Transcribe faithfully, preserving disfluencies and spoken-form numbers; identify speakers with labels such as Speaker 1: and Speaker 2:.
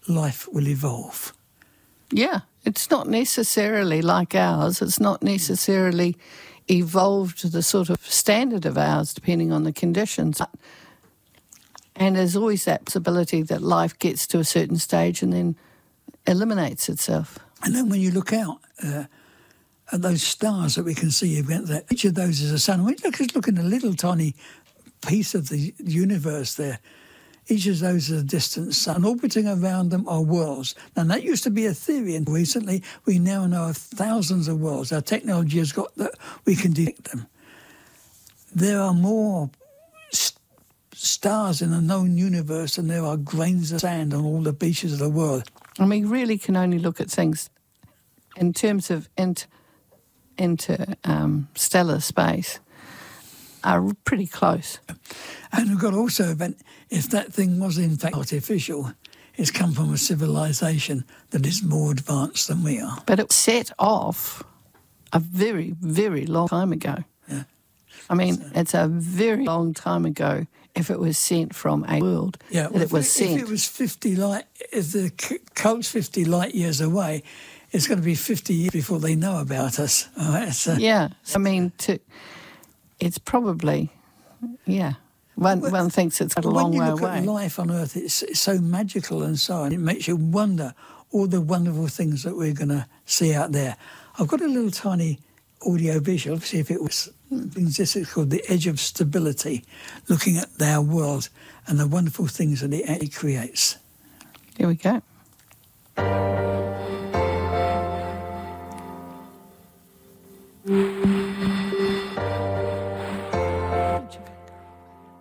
Speaker 1: life will evolve.
Speaker 2: Yeah, it's not necessarily like ours. It's not necessarily evolved to the sort of standard of ours, depending on the conditions. And there's always that possibility that life gets to a certain stage and then eliminates itself.
Speaker 1: And then when you look out uh, at those stars that we can see, that each of those is a sun. We just look at a little tiny piece of the universe there. Each of those is a distant sun. Orbiting around them are worlds. Now, that used to be a theory, and recently we now know of thousands of worlds. Our technology has got that we can detect them. There are more st- stars in the known universe than there are grains of sand on all the beaches of the world.
Speaker 2: And we really can only look at things in terms of inter, inter um, stellar space are pretty close.
Speaker 1: And we've got to also, if that thing was in fact artificial, it's come from a civilization that is more advanced than we are.
Speaker 2: But it set off a very, very long time ago.
Speaker 1: Yeah.
Speaker 2: I mean,
Speaker 1: so,
Speaker 2: it's a very long time ago if it was sent from a world
Speaker 1: yeah,
Speaker 2: that
Speaker 1: well,
Speaker 2: it was
Speaker 1: if,
Speaker 2: sent.
Speaker 1: If it was fifty light, if the cult's fifty light years away, it's going to be fifty years before they know about us. All right, so.
Speaker 2: Yeah, I mean, to, it's probably, yeah. One,
Speaker 1: well,
Speaker 2: one thinks it's a long way away.
Speaker 1: When you look at life on Earth, it's, it's so magical and so on. It makes you wonder all the wonderful things that we're going to see out there. I've got a little tiny audio visual, see if it was, this is called The Edge of Stability, looking at our world and the wonderful things that it actually creates.
Speaker 2: Here we go.